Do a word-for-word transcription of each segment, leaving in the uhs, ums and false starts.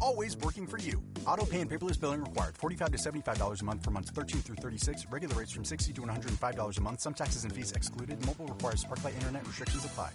always working for you. Auto pay and paperless billing required. forty-five to seventy-five dollars a month for months thirteen through thirty-six. Regular rates from sixty to one hundred five dollars a month. Some taxes and fees excluded. Mobile requires Sparklight Internet. Restrictions apply.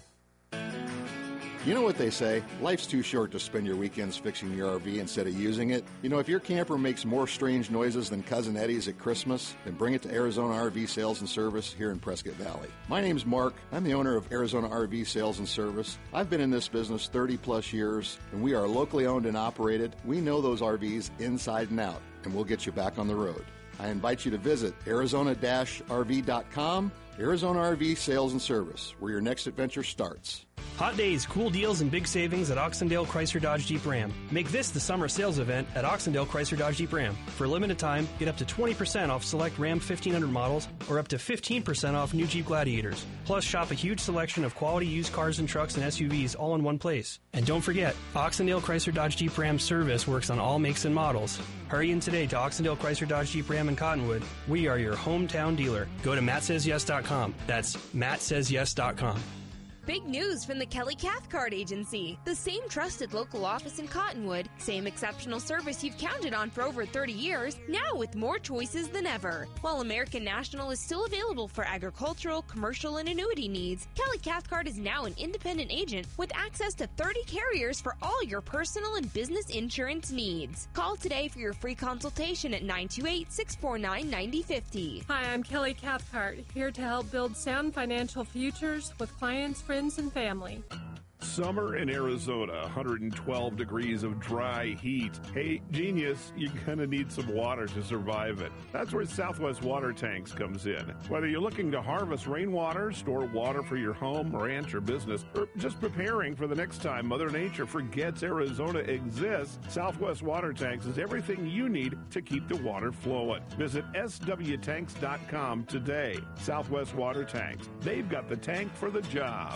You know what they say, life's too short to spend your weekends fixing your R V instead of using it. You know, if your camper makes more strange noises than Cousin Eddie's at Christmas, then bring it to Arizona R V Sales and Service here in Prescott Valley. My name's Mark. I'm the owner of Arizona R V Sales and Service. I've been in this business thirty plus years, and we are locally owned and operated. We know those R Vs inside and out, and we'll get you back on the road. I invite you to visit Arizona R V dot com, Arizona R V Sales and Service, where your next adventure starts. Hot days, cool deals, and big savings at Oxendale Chrysler Dodge Jeep Ram. Make this the summer sales event at Oxendale Chrysler Dodge Jeep Ram. For a limited time, get up to twenty percent off select Ram fifteen hundred models or up to fifteen percent off new Jeep Gladiators. Plus, shop a huge selection of quality used cars and trucks and S U Vs all in one place. And don't forget, Oxendale Chrysler Dodge Jeep Ram service works on all makes and models. Hurry in today to Oxendale Chrysler Dodge Jeep Ram in Cottonwood. We are your hometown dealer. Go to Matt Says Yes dot com. That's Matt Says Yes dot com. Big news from the Kelly Cathcart Agency. The same trusted local office in Cottonwood, same exceptional service you've counted on for over thirty years, now with more choices than ever. While American National is still available for agricultural, commercial, and annuity needs, Kelly Cathcart is now an independent agent with access to thirty carriers for all your personal and business insurance needs. Call today for your free consultation at nine two eight, six four nine, nine zero five zero. Hi, I'm Kelly Cathcart, here to help build sound financial futures with clients, friends, and family. Summer in Arizona, one hundred twelve degrees of dry heat. Hey, genius, you're going to need some water to survive it. That's where Southwest Water Tanks comes in. Whether you're looking to harvest rainwater, store water for your home, ranch, or business, or just preparing for the next time Mother Nature forgets Arizona exists, Southwest Water Tanks is everything you need to keep the water flowing. Visit S W tanks dot com today. Southwest Water Tanks. They've got the tank for the job.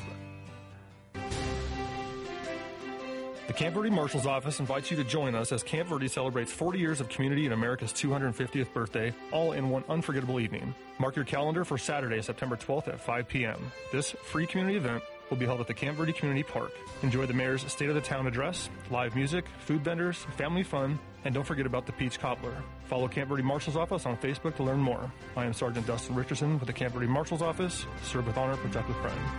The Camp Verde Marshal's Office invites you to join us as Camp Verde celebrates forty years of community in America's two hundred fiftieth birthday, all in one unforgettable evening. Mark your calendar for Saturday, September twelfth at five p.m. This free community event will be held at the Camp Verde Community Park. Enjoy the mayor's State of the Town address, live music, food vendors, family fun, and don't forget about the Peach Cobbler. Follow Camp Verde Marshal's Office on Facebook to learn more. I am Sergeant Dustin Richardson with the Camp Verde Marshal's Office. Serve with honor, protect with pride.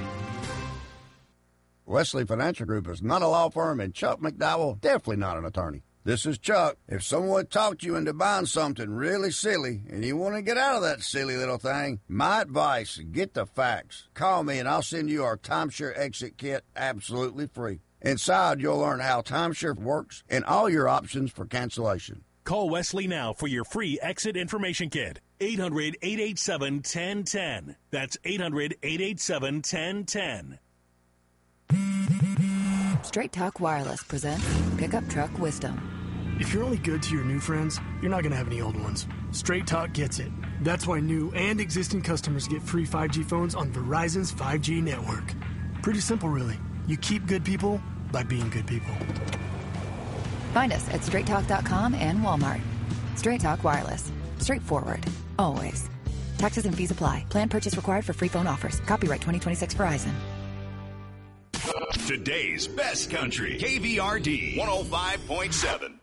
Wesley Financial Group is not a law firm, and Chuck McDowell definitely not an attorney. This is Chuck. If someone talked you into buying something really silly and you want to get out of that silly little thing, my advice, get the facts. Call me and I'll send you our timeshare exit kit absolutely free. Inside, you'll learn how timeshare works and all your options for cancellation. Call Wesley now for your free exit information kit. eight hundred, eight eight seven, one zero one zero. That's eight hundred, eight eight seven, one zero one zero. Straight Talk Wireless presents Pickup Truck Wisdom. If you're only good to your new friends, you're not going to have any old ones. Straight Talk gets it. That's why new and existing customers get free five G phones on Verizon's five G network. Pretty simple, really. You keep good people by being good people. Find us at straight talk dot com and Walmart. Straight Talk Wireless. Straightforward. Always. Taxes and fees apply. Plan purchase required for free phone offers. Copyright twenty twenty-six Verizon. Today's best country, K V R D one oh five point seven.